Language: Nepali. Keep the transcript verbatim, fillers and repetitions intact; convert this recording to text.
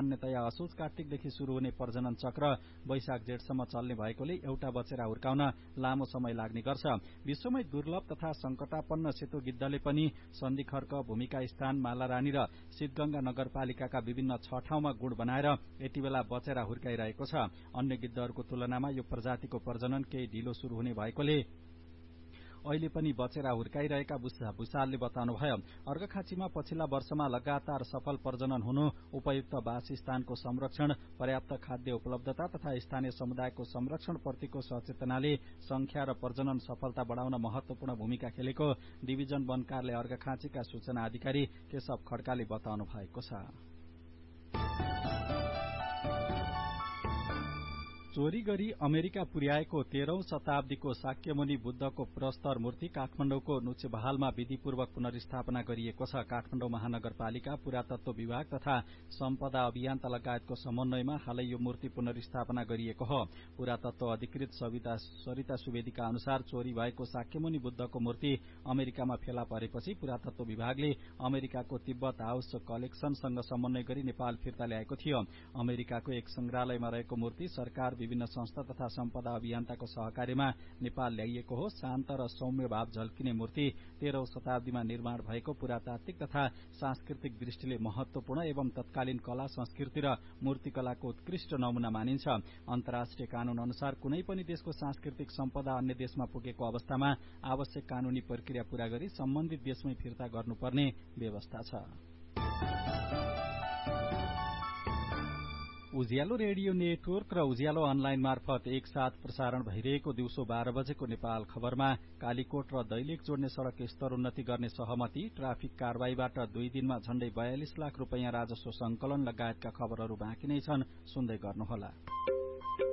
सामान्यतया असोज कार्तिकदेखि शुरू हुने प्रजनन चक्र वैशाख जेठसम्म चल्ने भएकोले एउटा बचेरा हुर्काउन लामो समय लाग्ने गर्छ। विश्वमै दुर्लभ तथा संकटापन्न सेतो गिद्धले पनि सन्धिखर्क, भूमिका स्थान, मालारानी र सिद्धगंगा नगरपालिकाका विभिन्न छ ठाउँमा गुण बनाएर यतिबेला बचेरा हुर्काइरहेको छ। अन्य गिद्धहरूको तुलनामा यो प्रजातिको प्रजनन केही ढिलो शुरू हुने भएकोले अहिले पनि बचेरा हुर्काइरहेका भूषालले बताउनुभयो। अर्घाखाँचीमा पछिल्ला वर्षमा लगातार सफल प्रजनन हुनु, उपयुक्त वासस्थानको संरक्षण, पर्याप्त खाद्य उपलब्धता तथा स्थानीय समुदायको संरक्षण प्रतिको सचेतनाले संख्या र प्रजनन सफलता बढ़ाउन महत्वपूर्ण भूमिका खेलेको डिभिजन वन कार्यालय अर्घाखाँचीका सूचना अधिकारी केशव खड्काले बताउनु भएको छ। चोरी गरी अमेरिका पुर्याएको तेह्रौं शताब्दीको शाक्यमुनि बुद्धको प्रस्तर मूर्ति काठमाडौँको नुचेबहालमा विधिपूर्वक पुनर्स्थापना गरिएको छ। काठमाडौँ महानगरपालिका, पुरातत्व विभाग तथा सम्पदा अभियन्ता लगायतको समन्वयमा हालै यो मूर्ति पुनर्स्थापना गरिएको हो। पुरातत्व अधिकृत सरिता सुवेदीका अनुसार चोरी भएको शाक्यमुनि बुद्धको मूर्ति अमेरिकामा फेला परेपछि पुरातत्व विभागले अमेरिकाको तिब्बत हाउस कलेक्सनसँग समन्वय गरी नेपाल फिर्ता ल्याएको थियो। अमेरिकाको एक संग्रहालयमा रहेको मूर्ति सरकार, विभिन्न संस्था तथा सम्पदा अभियन्ताको सहकार्यमा नेपाल ल्याइएको हो। शान्त र सौम्य भाव झल्किने मूर्ति तेह्रौं शताब्दीमा निर्माण भएको पुरातात्विक तथा सांस्कृतिक दृष्टिले महत्वपूर्ण एवं तत्कालीन कला, संस्कृति र मूर्तिकलाको उत्कृष्ट नमूना मानिन्छ। अन्तर्राष्ट्रिय कानून अनुसार कुनै पनि देशको सांस्कृतिक सम्पदा अन्य देशमा पुगेको अवस्थामा आवश्यक कानूनी प्रक्रिया पूरा गरी सम्बन्धित देशमै फिर्ता गर्नुपर्ने व्यवस्था छ। उज्यालो रेडियो नेटवर्क र उज्यालो अनलाइन मार्फत एकसाथ प्रसारण भइरहेको दिउँसो बाह्र बजेको नेपाल खबरमा कालीकोट र दैलेख जोड्ने सड़क स्तरोन्नति गर्ने सहमति, ट्राफिक कारवाहीबाट दुई दिनमा झण्डै बयालिस लाख रूपियाँ राजस्व संकलन लगायतका खबरहरू बाँकी नै छन्। सुन्दै गर्नुहोला।